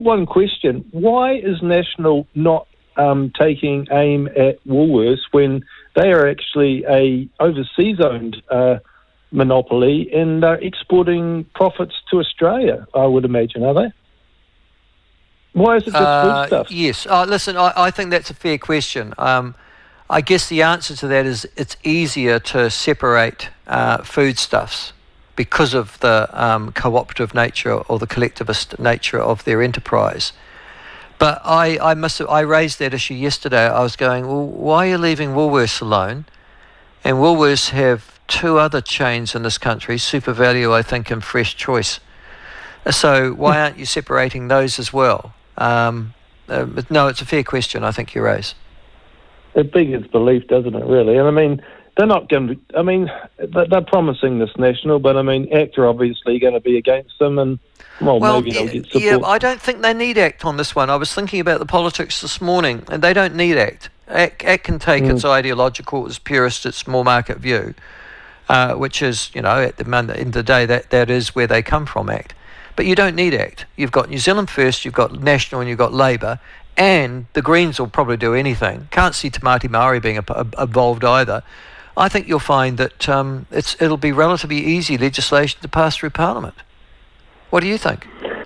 one question. Why is National not taking aim at Woolworths when they are actually a overseas-owned monopoly and are exporting profits to Australia, I would imagine, are they? Why is it just food stuff? Yes. Listen, I think that's a fair question. I guess the answer to that is it's easier to separate foodstuffs because of the cooperative nature or the collectivist nature of their enterprise. But I raised that issue yesterday. I was going, well, why are you leaving Woolworths alone? And Woolworths have two other chains in this country, SuperValu, I think, and Fresh Choice. So why aren't you separating those as well? No, it's a fair question I think you raise. It beggars belief, doesn't it, really? And I mean, they're not going to... I mean, they're promising this National, but I mean, ACT are obviously going to be against them, and well maybe they'll get support. Yeah, I don't think they need ACT on this one. I was thinking about the politics this morning, and they don't need ACT. ACT can take its ideological, its purist, its more market view, which is, at the end of the day, that is where they come from, ACT. But you don't need ACT. You've got New Zealand First, you've got National, and you've got Labour, and the Greens will probably do anything. Can't see Te Mati Maori being involved either. I think you'll find that it'll be relatively easy legislation to pass through Parliament. What do you think?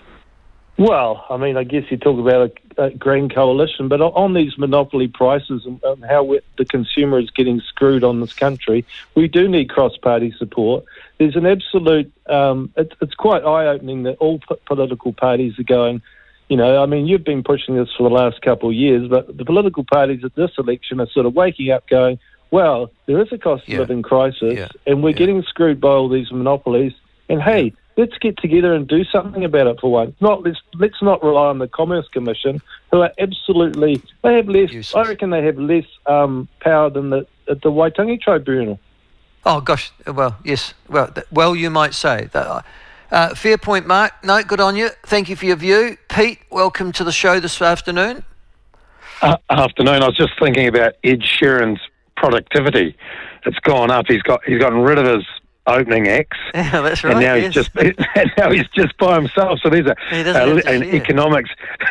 Well, I mean, I guess you talk about a green coalition, but on these monopoly prices and how the consumer is getting screwed on this country, we do need cross-party support. There's an absolute... it's quite eye-opening that all political parties are going... I mean, you've been pushing this for the last couple of years, but the political parties at this election are sort of waking up going, well, there is a cost of living crisis, and we're getting screwed by all these monopolies, and hey, let's get together and do something about it for once. Let's not rely on the Commerce Commission, who are absolutely... They have less... Useless. I reckon they have less power than the Waitangi Tribunal. Oh, gosh. Well, yes. Well, you might say. Fair point, Mark. No, good on you. Thank you for your view. Pete, welcome to the show this afternoon. Afternoon. I was just thinking about Ed Sheeran's productivity. It's gone up. He's gotten rid of his opening acts. Yeah, that's right. And now he's just by himself. So there's an economics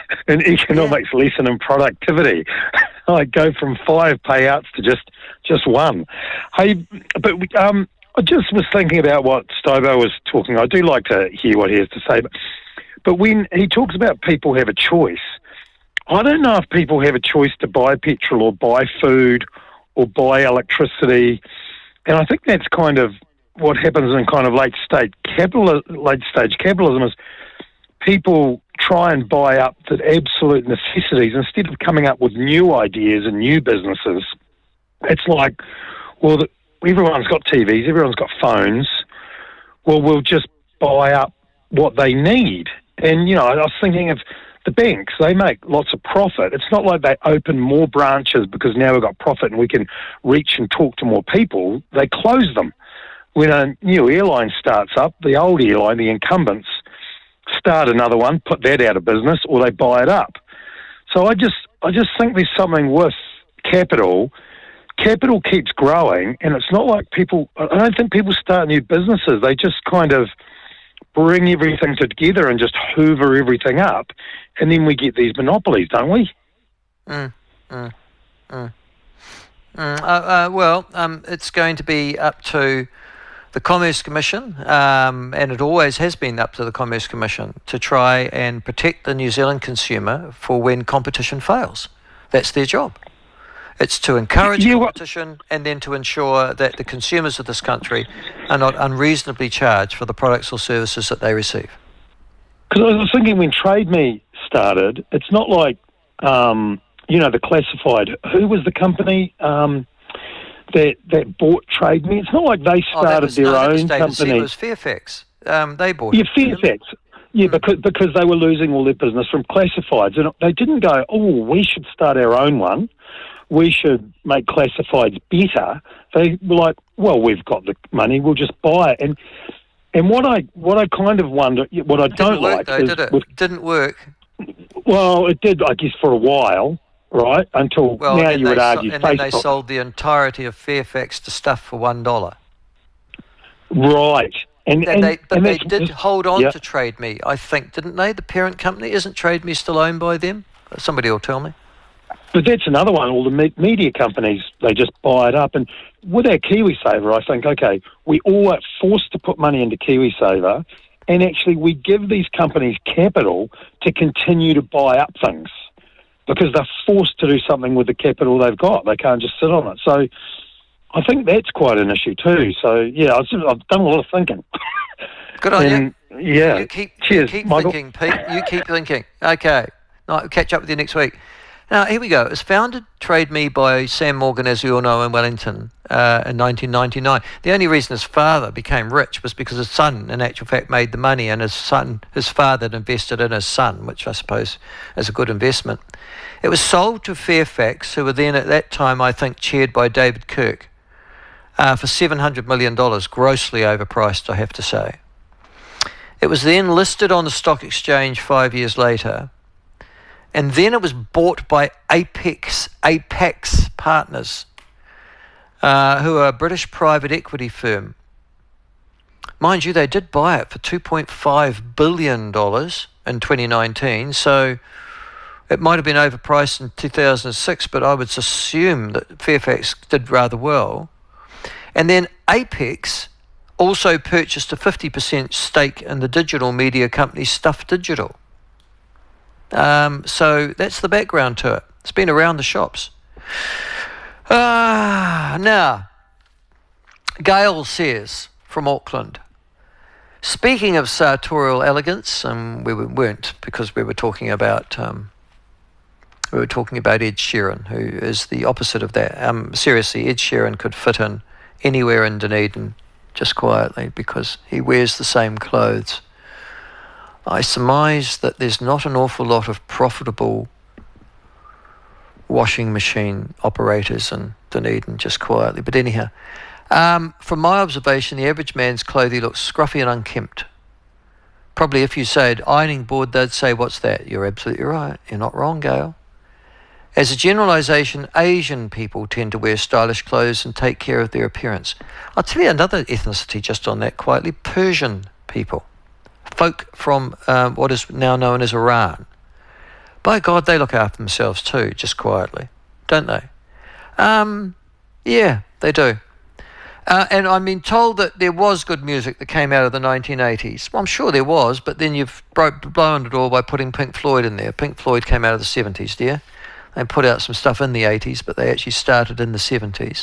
lesson in productivity. I go from 5 payouts to just one. Hey, but I just was thinking about what Stobo was talking. I do like to hear what he has to say, but when he talks about people have a choice, I don't know if people have a choice to buy petrol or buy food or buy electricity, and I think that's kind of what happens in kind of late stage capitalism is people try and buy up the absolute necessities instead of coming up with new ideas and new businesses. It's like, well, everyone's got TVs, everyone's got phones. Well, we'll just buy up what they need. And, I was thinking of the banks. They make lots of profit. It's not like they open more branches because now we've got profit and we can reach and talk to more people. They close them. When a new airline starts up, the old airline, the incumbents, start another one, put that out of business, or they buy it up. So I just think there's something with capital. Capital keeps growing, and it's not like I don't think people start new businesses. They just kind of bring everything together and just hoover everything up, and then we get these monopolies, don't we? It's going to be up to the Commerce Commission, and it always has been up to the Commerce Commission to try and protect the New Zealand consumer for when competition fails. That's their job. It's to encourage competition and then to ensure that the consumers of this country are not unreasonably charged for the products or services that they receive. Because I was thinking when Trade Me started, it's not like, the Classified. Who was the company that bought Trade Me? It's not like they started their own company. It was Fairfax. They bought it. Yeah, Fairfax. Yeah, because they were losing all their business from classifieds. And they didn't go, we should start our own one. We should make classifieds better. They were like, well, we've got the money, we'll just buy it. And what I kind of wonder, what I don't like... It didn't work. Well, it did, I guess, for a while, right? Until now you would argue Facebook. And then they sold the entirety of Fairfax to Stuff for $1. Right. They did hold on to Trade Me, I think, didn't they? The parent company, isn't Trade Me still owned by them? Somebody will tell me. But that's another one. All the media companies, they just buy it up. And with our KiwiSaver, I think, okay, we all are forced to put money into KiwiSaver, and actually we give these companies capital to continue to buy up things because they're forced to do something with the capital they've got. They can't just sit on it. So I think that's quite an issue too. So, yeah, I've done a lot of thinking. Good on you. Yeah. You keep Michael. thinking, Pete. You keep thinking. Okay. I'll catch up with you next week. Now, here we go. It was founded, Trade Me, by Sam Morgan, as we all know, in Wellington in 1999. The only reason his father became rich was because his son, in actual fact, made the money, and his father had invested in his son, which I suppose is a good investment. It was sold to Fairfax, who were then at that time, I think, chaired by David Kirk, for $700 million, grossly overpriced, I have to say. It was then listed on the stock exchange 5 years later, and then it was bought by Apex Partners, who are a British private equity firm. Mind you, they did buy it for $2.5 billion in 2019, so it might have been overpriced in 2006, but I would assume that Fairfax did rather well. And then Apex also purchased a 50% stake in the digital media company Stuff Digital. So that's the background to it. It's been around the shops. Now, Gail says from Auckland, speaking of sartorial elegance, and we weren't because we were talking about Ed Sheeran, who is the opposite of that. Seriously, Ed Sheeran could fit in anywhere in Dunedin just quietly because he wears the same clothes. I surmise that there's not an awful lot of profitable washing machine operators in Dunedin, just quietly. But anyhow, from my observation, the average man's clothing looks scruffy and unkempt. Probably if you say an ironing board, they'd say, what's that? You're absolutely right. You're not wrong, Gail. As a generalisation, Asian people tend to wear stylish clothes and take care of their appearance. I'll tell you another ethnicity just on that quietly, Persian people. Folk from what is now known as Iran. By God, they look after themselves too, just quietly, don't they? Yeah, they do. And I'm being told that there was good music that came out of the 1980s. Well, I'm sure there was, but then you've blown it all by putting Pink Floyd in there. Pink Floyd came out of the 70s, dear. They put out some stuff in the 80s, but they actually started in the 70s.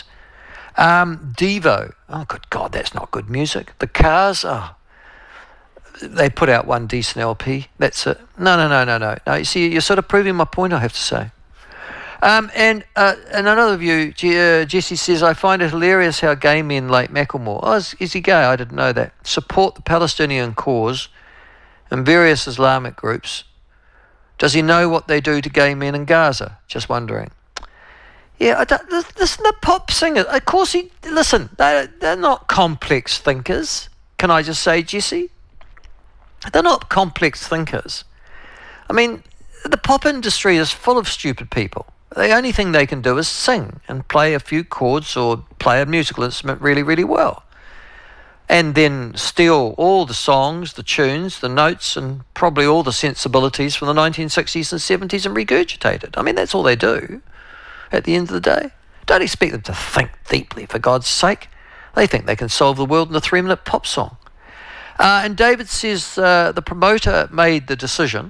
Devo. Oh, good God, that's not good music. The Cars. Oh, they put out one decent LP. That's it. No. You see, you're sort of proving my point, I have to say. And another view, Jesse says, I find it hilarious how gay men like Macklemore, is he gay? I didn't know that, support the Palestinian cause and various Islamic groups. Does he know what they do to gay men in Gaza? Just wondering. Yeah, listen, the pop singers, of course, they're not complex thinkers. Can I just say, Jesse? They're not complex thinkers. I mean, the pop industry is full of stupid people. The only thing they can do is sing and play a few chords or play a musical instrument really, really well. And then steal all the songs, the tunes, the notes, and probably all the sensibilities from the 1960s and 70s and regurgitate it. I mean, that's all they do at the end of the day. Don't expect them to think deeply, for God's sake. They think they can solve the world in a 3-minute pop song. And David says the promoter made the decision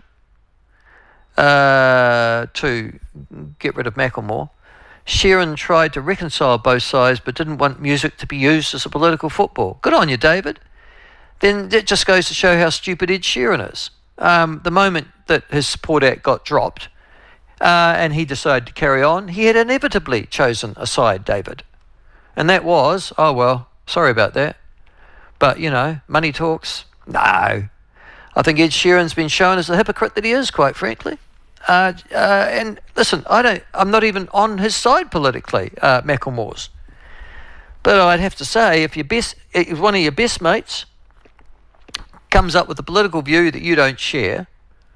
to get rid of Macklemore. Sheeran tried to reconcile both sides but didn't want music to be used as a political football. Good on you, David. Then it just goes to show how stupid Ed Sheeran is. The moment that his Support Act got dropped and he decided to carry on, he had inevitably chosen a side, David. And that was, oh well, sorry about that. But, you know, money talks. No. I think Ed Sheeran's been shown as the hypocrite that he is, quite frankly. And listen, I'm not even on his side politically, Macklemore's. But I'd have to say, if one of your best mates comes up with a political view that you don't share,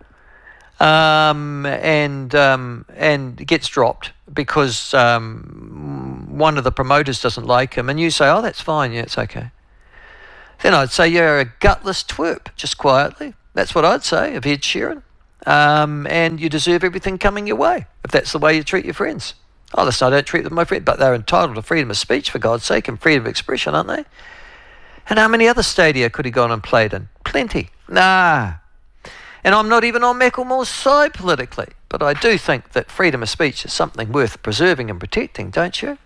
and gets dropped because one of the promoters doesn't like him, and you say, oh, that's fine, yeah, it's okay. then I'd say you're a gutless twerp, just quietly. That's what I'd say of Ed Sheeran. And you deserve everything coming your way, if that's the way you treat your friends. Oh, listen, I don't treat them my friend, but they're entitled to freedom of speech, for God's sake, and freedom of expression, aren't they? And how many other stadia could he gone and played in? Plenty. Nah. And I'm not even on Macklemore's side politically, but I do think that freedom of speech is something worth preserving and protecting, don't you?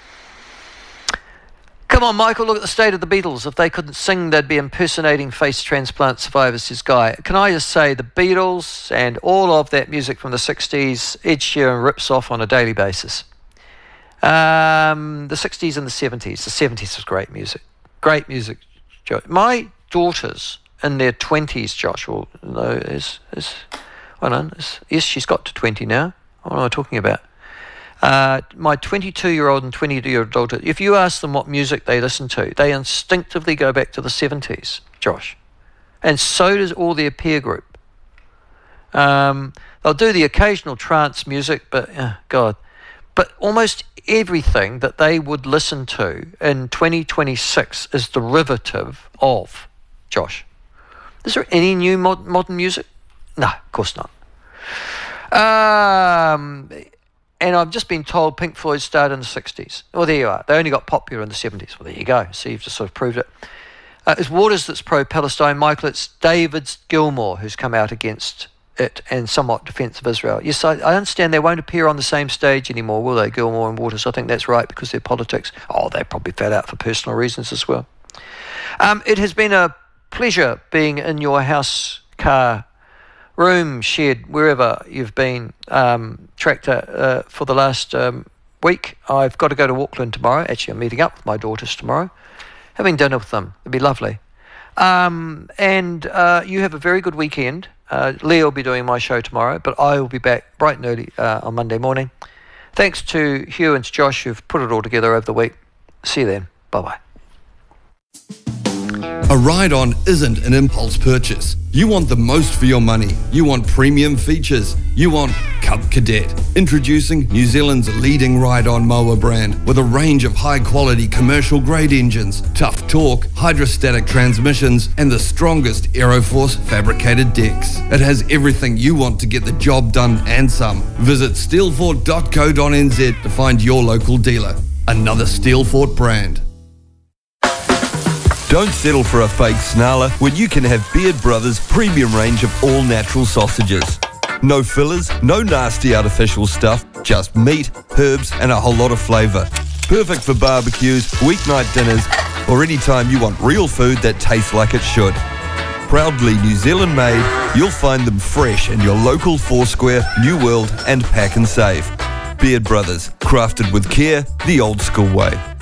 Come on, Michael, look at the state of the Beatles. If they couldn't sing, they'd be impersonating face transplant survivors, says Guy. Can I just say, the Beatles and all of that music from the 60s, Ed Sheeran rips off on a daily basis. The 60s and the 70s. The 70s was great music. Great music. My daughters in their 20s, Josh, well, no, yes, she's got to 20 now. What am I talking about? My 22-year-old and 22-year-old daughter, if you ask them what music they listen to, they instinctively go back to the 70s, Josh. And so does all their peer group. They'll do the occasional trance music, but, God. But almost everything that they would listen to in 2026 is derivative of, Josh. Is there any new modern music? No, of course not. And I've just been told Pink Floyd started in the 60s. Well, there you are. They only got popular in the 70s. Well, there you go. See, you've just sort of proved it. It's Waters that's pro-Palestine, Michael. It's David Gilmour who's come out against it and somewhat defence of Israel. Yes, I understand they won't appear on the same stage anymore, will they, Gilmour and Waters? I think that's right, because their politics. Oh, they probably fell out for personal reasons as well. It has been a pleasure being in your house, car, room, shed, wherever you've been, Tractor, for the last week. I've got to go to Auckland tomorrow. Actually, I'm meeting up with my daughters tomorrow, having dinner with them. It'd be lovely. And you have a very good weekend. Leah will be doing my show tomorrow, but I will be back bright and early on Monday morning. Thanks to Hugh and to Josh who've put it all together over the week. See you then. Bye-bye. A ride-on isn't an impulse purchase. You want the most for your money. You want premium features. You want Cub Cadet. Introducing New Zealand's leading ride-on mower brand with a range of high-quality commercial-grade engines, tough torque, hydrostatic transmissions, and the strongest Aeroforce fabricated decks. It has everything you want to get the job done and some. Visit steelfort.co.nz to find your local dealer. Another Steelfort brand. Don't settle for a fake snarler when you can have Beard Brothers' premium range of all-natural sausages. No fillers, no nasty artificial stuff, just meat, herbs and a whole lot of flavour. Perfect for barbecues, weeknight dinners or any time you want real food that tastes like it should. Proudly New Zealand made, you'll find them fresh in your local Foursquare, New World and Pack and Save. Beard Brothers, crafted with care the old school way.